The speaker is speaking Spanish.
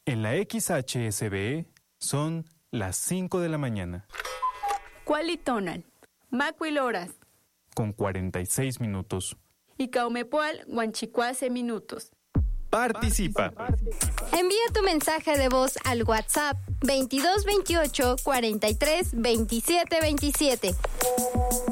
En la XHSB son las 5 de la mañana. Cualitonal, Macuiloras, con 46 minutos. y Caumepual, Huanchicuase minutos. Participa. Envía tu mensaje de voz al WhatsApp 2228 43 27 27.